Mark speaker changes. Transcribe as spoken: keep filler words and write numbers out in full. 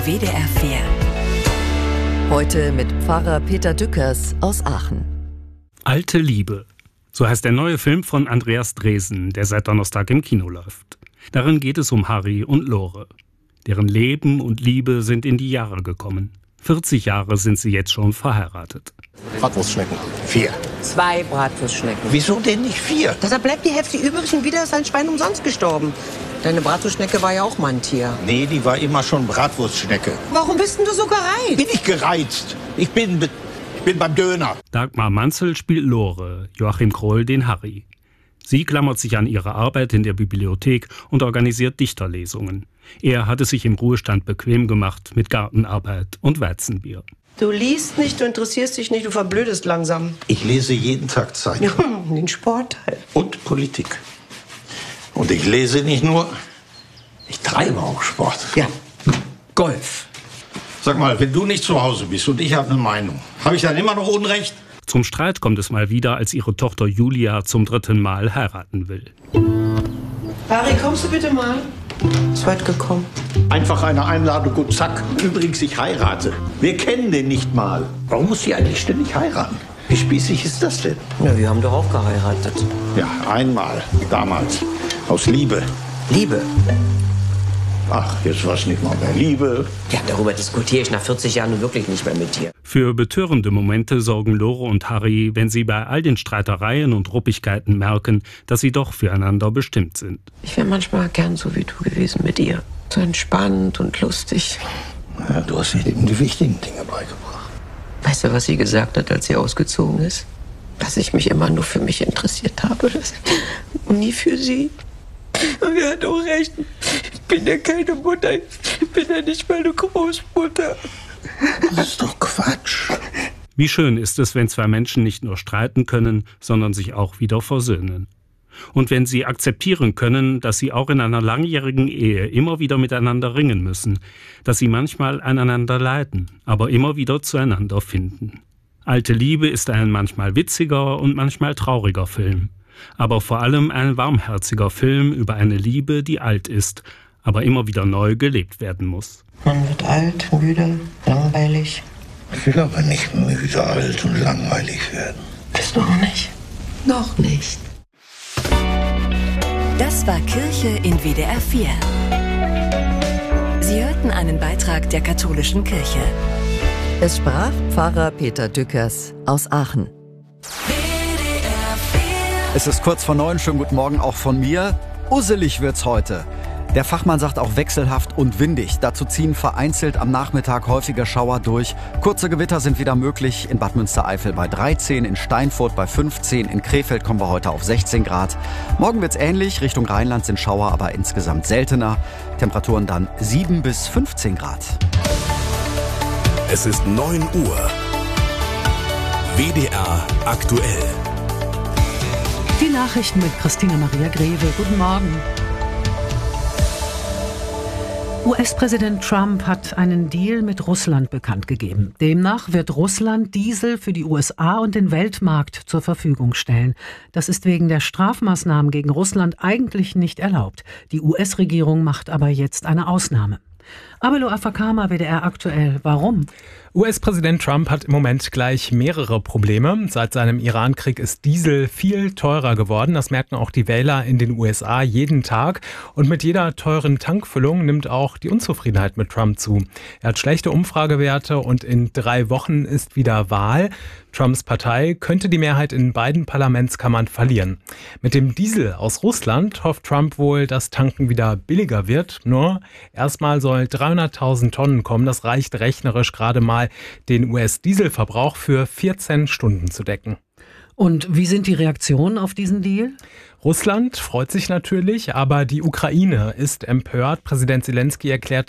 Speaker 1: W D R vier. Heute mit Pfarrer Peter Dückers aus Aachen.
Speaker 2: Alte Liebe. So heißt der neue Film von Andreas Dresen, der seit Donnerstag im Kino läuft. Darin geht es um Harry und Lore. Deren Leben und Liebe sind in die Jahre gekommen. vierzig Jahre sind sie jetzt schon verheiratet.
Speaker 3: Bratwurstschnecken. Vier.
Speaker 4: Zwei Bratwurstschnecken.
Speaker 3: Wieso denn nicht vier?
Speaker 4: Da bleibt die Hälfte übrig und wieder ist ein Schwein umsonst gestorben. Deine Bratwurstschnecke war ja auch mal ein Tier.
Speaker 3: Nee, die war immer schon Bratwurstschnecke.
Speaker 4: Warum bist denn du so gereizt?
Speaker 3: Bin ich gereizt? Ich bin, ich bin beim Döner.
Speaker 2: Dagmar Manzel spielt Lore, Joachim Kroll den Harry. Sie klammert sich an ihre Arbeit in der Bibliothek und organisiert Dichterlesungen. Er hat es sich im Ruhestand bequem gemacht mit Gartenarbeit und Weizenbier.
Speaker 5: Du liest nicht, du interessierst dich nicht, du verblödest langsam.
Speaker 3: Ich lese jeden Tag Zeitung.
Speaker 5: Ja, den Sportteil.
Speaker 3: Und Politik. Und ich lese nicht nur, ich treibe auch Sport.
Speaker 5: Ja, Golf.
Speaker 3: Sag mal, wenn du nicht zu Hause bist und ich habe eine Meinung, habe ich dann immer noch Unrecht?
Speaker 2: Zum Streit kommt es mal wieder, als ihre Tochter Julia zum dritten Mal heiraten will.
Speaker 5: Harry, kommst du bitte mal? Ist weit gekommen.
Speaker 3: Einfach eine Einladung und zack. Übrigens, ich heirate. Wir kennen den nicht mal. Warum muss sie eigentlich ständig heiraten? Wie spießig ist das denn?
Speaker 4: Na, wir haben doch auch geheiratet.
Speaker 3: Ja, einmal, damals. Aus Liebe.
Speaker 4: Liebe?
Speaker 3: Ach, jetzt war es nicht mal mehr Liebe.
Speaker 4: Ja, darüber diskutiere ich nach vierzig Jahren nun wirklich nicht mehr mit dir.
Speaker 2: Für betörende Momente sorgen Lore und Harry, wenn sie bei all den Streitereien und Ruppigkeiten merken, dass sie doch füreinander bestimmt sind.
Speaker 5: Ich wäre manchmal gern so wie du gewesen mit ihr. So entspannt und lustig.
Speaker 3: Ja, du hast ihr eben die wichtigen Dinge beigebracht.
Speaker 5: Weißt du, was sie gesagt hat, als sie ausgezogen ist? Dass ich mich immer nur für mich interessiert habe. Und nie für sie. Und er hat auch recht. Ich bin ja keine Mutter. Ich bin ja nicht mal eine Großmutter.
Speaker 3: Das ist doch Quatsch.
Speaker 2: Wie schön ist es, wenn zwei Menschen nicht nur streiten können, sondern sich auch wieder versöhnen. Und wenn sie akzeptieren können, dass sie auch in einer langjährigen Ehe immer wieder miteinander ringen müssen, dass sie manchmal aneinander leiden, aber immer wieder zueinander finden. Alte Liebe ist ein manchmal witziger und manchmal trauriger Film. Aber vor allem ein warmherziger Film über eine Liebe, die alt ist, aber immer wieder neu gelebt werden muss.
Speaker 5: Man wird alt, müde, langweilig.
Speaker 3: Ich will aber nicht müde, alt und langweilig werden.
Speaker 5: Bist du auch nicht? Noch nicht.
Speaker 1: Das war Kirche in W D R vier. Sie hörten einen Beitrag der katholischen Kirche. Es sprach Pfarrer Peter Dückers aus Aachen.
Speaker 6: Es ist kurz vor neun, schönen guten Morgen auch von mir. Usselig wird's heute. Der Fachmann sagt auch wechselhaft und windig. Dazu ziehen vereinzelt am Nachmittag häufiger Schauer durch. Kurze Gewitter sind wieder möglich. In Bad Münstereifel bei dreizehn, in Steinfurt bei fünfzehn, in Krefeld kommen wir heute auf sechzehn Grad. Morgen wird's ähnlich. Richtung Rheinland sind Schauer aber insgesamt seltener. Temperaturen dann sieben bis fünfzehn Grad.
Speaker 7: Es ist neun Uhr. W D R aktuell.
Speaker 8: Die Nachrichten mit Christina Maria Greve. Guten Morgen. U S-Präsident Trump hat einen Deal mit Russland bekannt gegeben. Demnach wird Russland Diesel für die U S A und den Weltmarkt zur Verfügung stellen. Das ist wegen der Strafmaßnahmen gegen Russland eigentlich nicht erlaubt. Die U S-Regierung macht aber jetzt eine Ausnahme. Abelo Afakama, W D R aktuell. Warum?
Speaker 9: U S-Präsident Trump hat im Moment gleich mehrere Probleme. Seit seinem Irankrieg ist Diesel viel teurer geworden. Das merken auch die Wähler in den U S A jeden Tag. Und mit jeder teuren Tankfüllung nimmt auch die Unzufriedenheit mit Trump zu. Er hat schlechte Umfragewerte und in drei Wochen ist wieder Wahl. Trumps Partei könnte die Mehrheit in beiden Parlamentskammern verlieren. Mit dem Diesel aus Russland hofft Trump wohl, dass Tanken wieder billiger wird. Nur erstmal soll dreihunderttausend Tonnen kommen. Das reicht rechnerisch gerade mal, den U S-Dieselverbrauch für vierzehn Stunden zu decken.
Speaker 8: Und wie sind die Reaktionen auf diesen Deal?
Speaker 9: Russland freut sich natürlich, aber die Ukraine ist empört. Präsident Zelensky erklärte